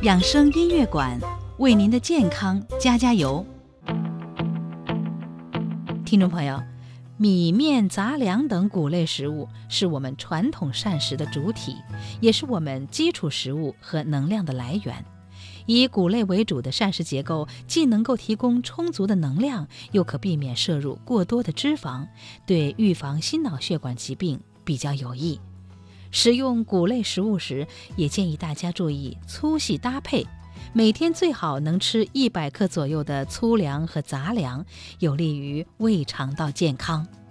养生音乐馆为您的健康加加油。听众朋友，米面杂粮等谷类食物是我们传统膳食的主体，也是我们基础食物和能量的来源。以谷类为主的膳食结构既能够提供充足的能量，又可避免摄入过多的脂肪，对预防心脑血管疾病比较有益。食用谷类食物时，也建议大家注意粗细搭配，每天最好能吃100克左右的粗粮和杂粮，有利于胃肠道健康。